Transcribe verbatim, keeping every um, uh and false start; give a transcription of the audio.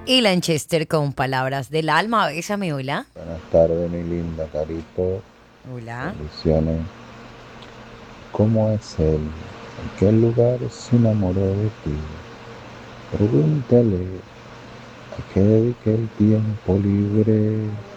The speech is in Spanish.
Y Lanchester con palabras del alma. Bésame, hola. Buenas tardes, mi linda Carito. Hola. Bendiciones. ¿Cómo es él? ¿En qué lugar se enamoró de ti? Pregúntale a qué dedique el tiempo libre.